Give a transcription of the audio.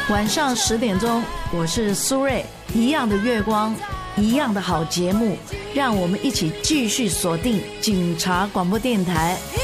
晚上10点钟，我是苏芮，一样的月光，一样的好节目，让我们一起继续锁定警察广播电台。